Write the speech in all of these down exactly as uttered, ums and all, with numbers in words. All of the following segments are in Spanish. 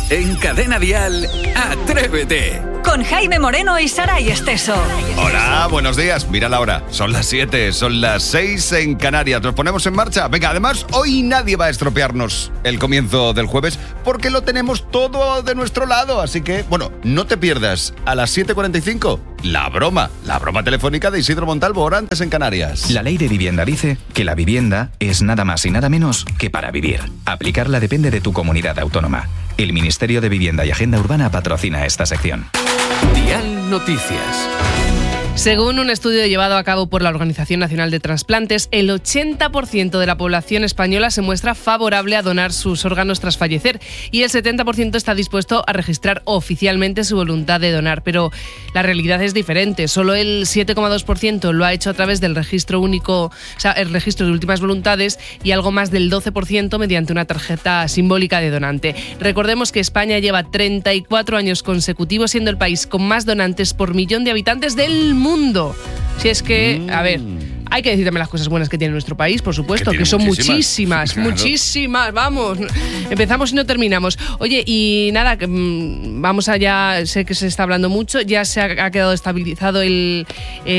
En Cadena Dial, Atrévete. Con Jaime Moreno y Saray Esteso. Hola, buenos días. Mira la hora. Son las siete, son las seis en Canarias. Nos ponemos en marcha. Venga, además, hoy nadie va a estropearnos el comienzo del jueves porque lo tenemos todo de nuestro lado. Así que, bueno, no te pierdas a las siete cuarenta y cinco la broma, la broma telefónica de Isidro Montalvo, hora antes en Canarias. La ley de vivienda dice que la vivienda es nada más y nada menos que para vivir. Aplicarla depende de tu comunidad autónoma. El Ministerio de Vivienda y Agenda Urbana patrocina esta sección. Dial Noticias. Según un estudio llevado a cabo por la Organización Nacional de Trasplantes, el ochenta por ciento de la población española se muestra favorable a donar sus órganos tras fallecer y el setenta por ciento está dispuesto a registrar oficialmente su voluntad de donar. Pero la realidad es diferente. Solo el siete coma dos por ciento lo ha hecho a través del registro único, o sea, el registro de últimas voluntades, y algo más del doce por ciento mediante una tarjeta simbólica de donante. Recordemos que España lleva treinta y cuatro años consecutivos siendo el país con más donantes por millón de habitantes del mundo. mundo. Si es que, a ver, hay que decir también las cosas buenas que tiene nuestro país, por supuesto, que, que son muchísimas, muchísimas, claro. muchísimas, vamos. Empezamos y no terminamos. Oye, y nada, vamos allá, sé que se está hablando mucho, ya se ha, ha quedado estabilizado el,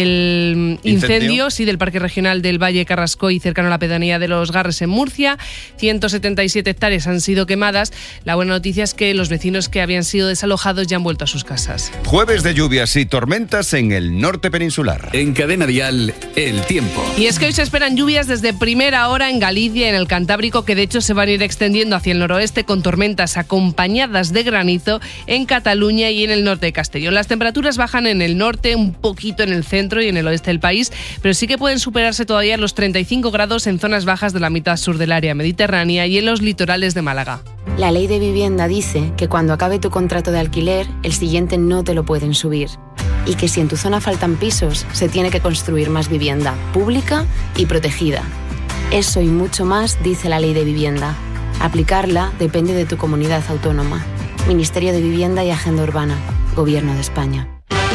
el incendio, incendio, sí, del Parque Regional del Valle Carrascoy, cercano a la pedanía de Los Garres en Murcia. ciento setenta y siete hectáreas han sido quemadas. La buena noticia es que los vecinos que habían sido desalojados ya han vuelto a sus casas. Jueves de lluvias y tormentas en el norte peninsular. En Cadena Dial, el tiempo. Y es que hoy se esperan lluvias desde primera hora en Galicia y en el Cantábrico, que de hecho se van a ir extendiendo hacia el noroeste con tormentas acompañadas de granizo en Cataluña y en el norte de Castellón. Las temperaturas bajan en el norte, un poquito en el centro y en el oeste del país, pero sí que pueden superarse todavía los treinta y cinco grados en zonas bajas de la mitad sur del área mediterránea y en los litorales de Málaga. La ley de vivienda dice que cuando acabe tu contrato de alquiler, el siguiente no te lo pueden subir. Y que si en tu zona faltan pisos, se tiene que construir más vivienda, pública y protegida. Eso y mucho más dice la ley de vivienda. Aplicarla depende de tu comunidad autónoma. Ministerio de Vivienda y Agenda Urbana. Gobierno de España.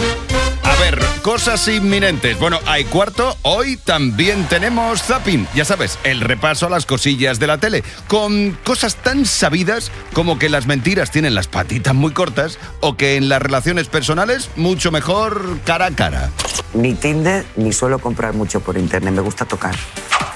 A ver, cosas inminentes. Bueno, hay cuarto. Hoy también tenemos zapping. Ya sabes, el repaso a las cosillas de la tele. Con cosas tan sabidas como que las mentiras tienen las patitas muy cortas o que en las relaciones personales mucho mejor cara a cara. Ni Tinder, ni suelo comprar mucho por internet. Me gusta tocar.